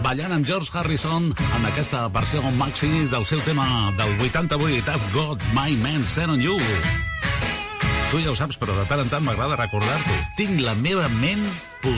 ballant amb George Harrison en aquesta versió maxi del seu tema del 88, I've Got My Man Set on You. Tu ja ho saps, però de tant en tant m'agrada recordar-t'ho. Tinc la meva ment